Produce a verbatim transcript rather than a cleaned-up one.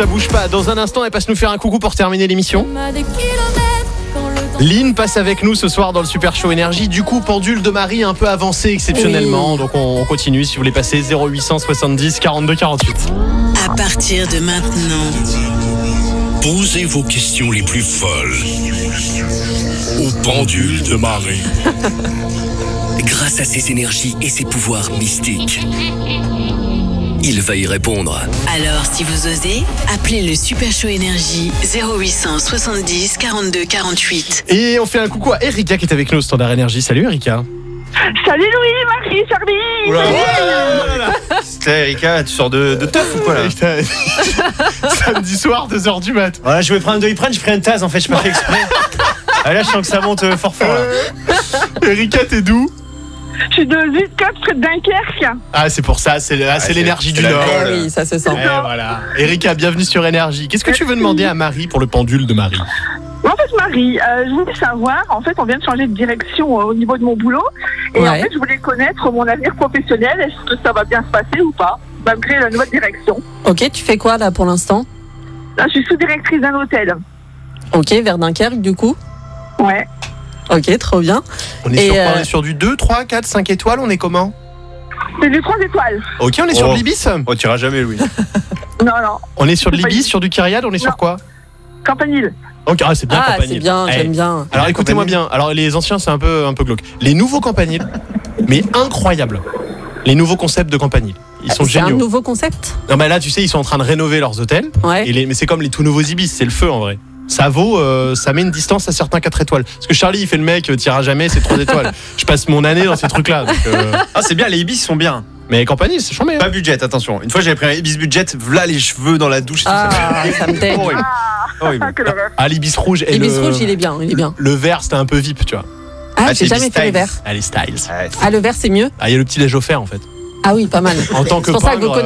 ça bouge pas. Dans un instant, elle passe nous faire un coucou pour terminer l'émission. Lynn passe avec nous ce soir dans le Super Show Énergie. Du coup, pendule de Marie un peu avancé exceptionnellement. Oui. Donc on continue si vous voulez passer zéro huit cent soixante-dix quarante-deux quarante-huit. À partir de maintenant, posez vos questions les plus folles au pendule de Marie. Grâce à ses énergies et ses pouvoirs mystiques, il va y répondre. Alors, si vous osez, appelez le Super Show Énergie zéro huit cent soixante-dix quarante-deux quarante-huit. Et on fait un coucou à Erika qui est avec nous au Standard Énergie. Salut Erika. Salut Louis, Marie, Charlie. Oula, oula. C'était Erika, tu sors de, de teuf ou quoi là? Samedi soir, deux heures du mat. Voilà, je voulais prendre un doliprane, j'ai pris une tasse en fait, je pas fait exprès. Ah, là, je sens que ça monte fort fort là. Erika, t'es d'où? Je suis de Zuidcote, près de Dunkerque. Ah, c'est pour ça, c'est, ah, c'est, c'est l'énergie du Nord. Eh oui, ça se sent. Eh, voilà. Erika, bienvenue sur Énergie. Qu'est-ce que tu veux demander à Marie pour le pendule de Marie? En fait, Marie, euh, je voulais savoir, en fait, on vient de changer de direction euh, au niveau de mon boulot. Et ouais. en fait, je voulais connaître mon avenir professionnel. Est-ce que ça va bien se passer ou pas, malgré la nouvelle direction? Ok, tu fais quoi là pour l'instant? Là, je suis sous-directrice d'un hôtel. Ok, vers Dunkerque du coup? Ouais. Ok, trop bien. On est, Et sur, euh... on est sur du deux, trois, quatre, cinq étoiles, on est comment? C'est du trois étoiles. Ok, on est oh. sur de l'Ibis. Oh, t'iras jamais, Louis. Non, non. On est sur de l'Ibis, sur du Kyriade, on est non. sur quoi? Campanile. Ok, ah, c'est bien ah, Campanile. c'est bien, hey. j'aime bien. Alors écoutez-moi bien. Alors les anciens, c'est un peu, un peu glauque. Les nouveaux Campaniles, mais incroyables. Les nouveaux concepts de Campanile. Ils sont c'est géniaux. C'est un nouveau concept? Non, mais là, tu sais, ils sont en train de rénover leurs hôtels. Ouais. Et les, mais c'est comme les tout nouveaux Ibis, c'est le feu en vrai. Ça vaut, euh, ça met une distance à certains quatre étoiles. Parce que Charlie, il fait le mec, euh, tira jamais, c'est trois étoiles. Je passe mon année dans ces trucs-là. Donc, euh... Ah, c'est bien, les Ibis sont bien. Mais Campanile, c'est chambé. Hein. Pas budget, attention. Une fois, j'avais pris un Ibis budget, voilà les cheveux dans la douche. Et ah, tout, ça, ça me tègue. Ah, oh, ah, l'Ibis rouge. Et L'Ibis le... rouge, il est bien, il est bien. Le vert, c'était un peu V I P, tu vois. Ah, ah j'ai jamais fait le vert. Ah, les styles. Ah, le vert, c'est mieux? Ah, il y a le petit déj offert en fait. Ah oui, pas mal. En tant que c'est pour ça que vous pingre,